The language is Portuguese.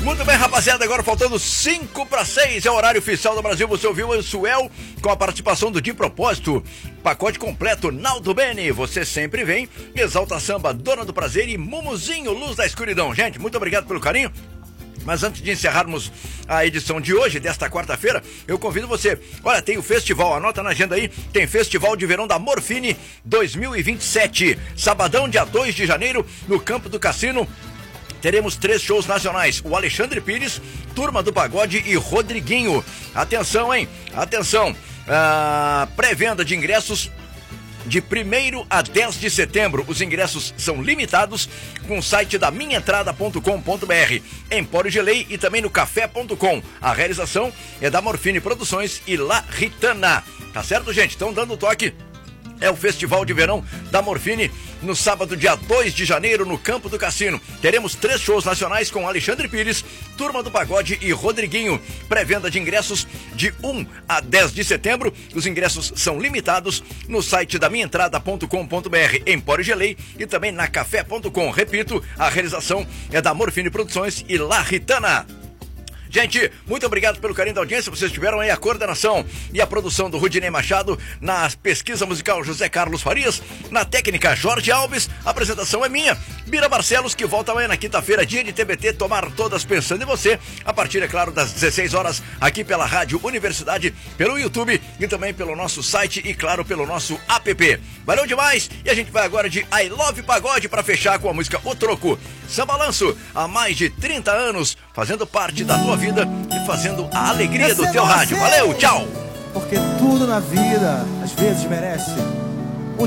Muito bem, rapaziada, agora faltando 5 para 6, é o horário oficial do Brasil. Você ouviu o Suel com a participação do De Propósito. Pacote completo, Naldo Bene, você sempre vem. Exalta Samba, Dona do Prazer e Mumuzinho, Luz da Escuridão. Gente, muito obrigado pelo carinho. Mas antes de encerrarmos a edição de hoje, desta quarta-feira, eu convido você. Olha, tem o festival, anota na agenda aí, tem Festival de Verão da Morfine 2027. Sabadão, dia 2 de janeiro, no Campo do Cassino. Teremos 3 shows nacionais, o Alexandre Pires, Turma do Pagode e Rodriguinho. Atenção, hein? Atenção. Pré-venda de ingressos de 1º a 10 de setembro. Os ingressos são limitados com o site da minhaentrada.com.br, Empório Gelei e também no café.com. A realização é da Morfine Produções e La Ritana. Tá certo, gente? Estão dando toque. É o Festival de Verão da Morfine, no sábado, dia 2 de janeiro, no Campo do Cassino. Teremos 3 shows nacionais com Alexandre Pires, Turma do Pagode e Rodriguinho. Pré-venda de ingressos de 1 a 10 de setembro. Os ingressos são limitados no site da minhaentrada.com.br, Empório Gelei e também na café.com. Repito, a realização é da Morfine Produções e La Ritana. Gente, muito obrigado pelo carinho da audiência. Vocês tiveram aí a coordenação e a produção do Rudinei Machado, na pesquisa musical José Carlos Farias, na técnica Jorge Alves, a apresentação é minha, Bira Barcelos, que volta amanhã na quinta-feira, dia de TBT, tomar todas pensando em você, a partir, é claro, das 16 horas, aqui pela Rádio Universidade, pelo YouTube e também pelo nosso site e, claro, pelo nosso app. Valeu demais, e a gente vai agora de I Love Pagode para fechar com a música O Troco. Sambalanço, há mais de 30 anos, fazendo parte da tua vida e fazendo a alegria do teu rádio. Valeu, tchau! Porque tudo na vida às vezes merece